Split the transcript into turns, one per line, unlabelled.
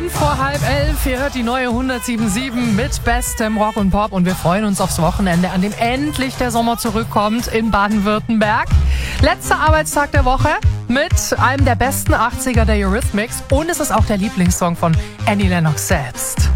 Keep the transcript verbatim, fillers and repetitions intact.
fünf vor halb elf. Ihr hört die neue hundertsieben Komma sieben mit bestem Rock und Pop. Und wir freuen uns aufs Wochenende, an dem endlich der Sommer zurückkommt in Baden-Württemberg. Letzter Arbeitstag der Woche mit einem der besten achtziger der Eurythmics. Und es ist auch der Lieblingssong von Annie Lennox selbst.